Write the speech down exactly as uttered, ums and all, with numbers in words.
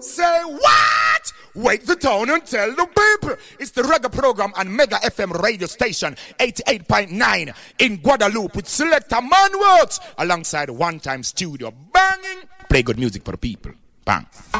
Say what? Wake the town and tell the people. It's the reggae program on Mega F M radio station eighty-eight point nine in Guadeloupe with Selector Man Works alongside One Time Studio. Banging. Play good music for the people. Bang.